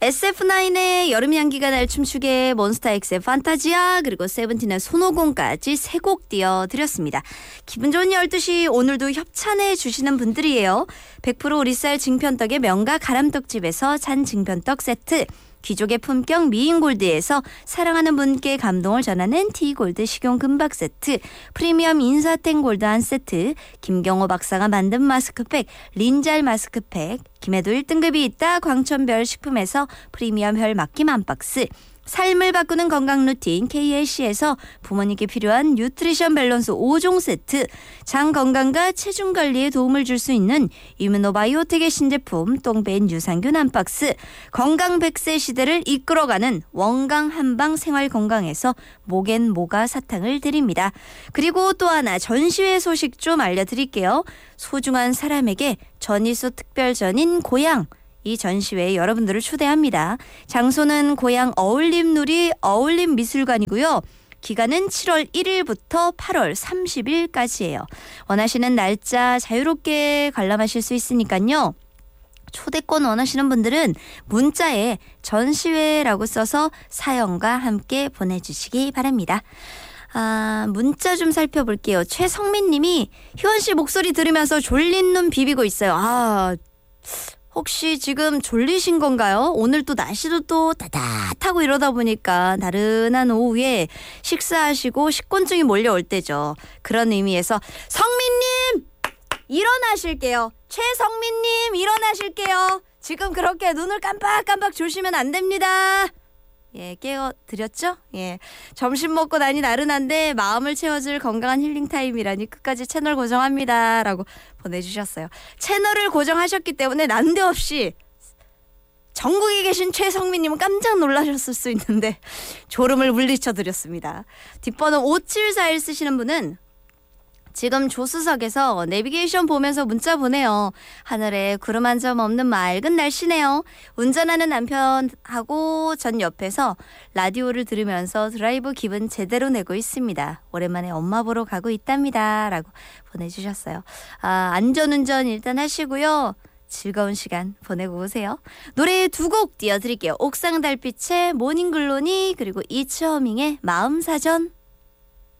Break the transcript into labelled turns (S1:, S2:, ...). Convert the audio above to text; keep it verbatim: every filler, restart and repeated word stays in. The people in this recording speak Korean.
S1: 에스에프나인의 여름 향기가 날 춤추게, 몬스타엑스의 판타지아, 그리고 세븐틴의 손오공까지 세 곡 띄워드렸습니다. 기분 좋은 열두 시 오늘도 협찬해 주시는 분들이에요. 백 퍼센트 오리쌀 증편떡의 명가 가람떡집에서 찬 증편떡 세트, 귀족의 품격 미인골드에서 사랑하는 분께 감동을 전하는 티골드 식용 금박 세트, 프리미엄 인사땡 골드 한 세트, 김경호 박사가 만든 마스크팩 린잘 마스크팩, 김해도 일 등급이 있다 광천별 식품에서 프리미엄 혈 막힘 한 박스, 삶을 바꾸는 건강 루틴 케이엘씨에서 부모님께 필요한 뉴트리션 밸런스 오 종 세트, 장 건강과 체중 관리에 도움을 줄 수 있는 이뮤노바이오텍의 신제품 똥벤 유산균 한 박스, 건강 백 세 시대를 이끌어가는 원강 한방 생활 건강에서 목엔 모가 사탕을 드립니다. 그리고 또 하나 전시회 소식 좀 알려드릴게요. 소중한 사람에게 전이수 특별전인 고향, 이 전시회에 여러분들을 초대합니다. 장소는 고향 어울림누리 어울림미술관이고요. 기간은 칠월 일일부터 팔월 삼십일까지예요. 원하시는 날짜 자유롭게 관람하실 수 있으니까요. 초대권 원하시는 분들은 문자에 전시회라고 써서 사연과 함께 보내주시기 바랍니다. 아, 문자 좀 살펴볼게요. 최성민 님이 효원 씨 목소리 들으면서 졸린 눈 비비고 있어요. 아, 혹시 지금 졸리신 건가요? 오늘 또 날씨도 또 따뜻하고 이러다 보니까 나른한 오후에 식사하시고 식곤증이 몰려올 때죠. 그런 의미에서 성민님 일어나실게요. 최성민님 일어나실게요. 지금 그렇게 눈을 깜빡깜빡 조시면 안 됩니다. 예, 깨워드렸죠? 예. 점심 먹고 나니 나른한데 마음을 채워줄 건강한 힐링타임이라니 끝까지 채널 고정합니다. 라고 보내주셨어요. 채널을 고정하셨기 때문에 난데없이 전국에 계신 최성민님은 깜짝 놀라셨을 수 있는데 졸음을 물리쳐드렸습니다. 뒷번호 오칠사일 쓰시는 분은 지금 조수석에서 내비게이션 보면서 문자 보내요. 하늘에 구름 한 점 없는 맑은 날씨네요. 운전하는 남편하고 전 옆에서 라디오를 들으면서 드라이브 기분 제대로 내고 있습니다. 오랜만에 엄마 보러 가고 있답니다. 라고 보내주셨어요. 아, 안전운전 일단 하시고요. 즐거운 시간 보내고 오세요. 노래 두 곡 띄워드릴게요. 옥상 달빛의 모닝글로니, 그리고 이츠허밍의 마음사전.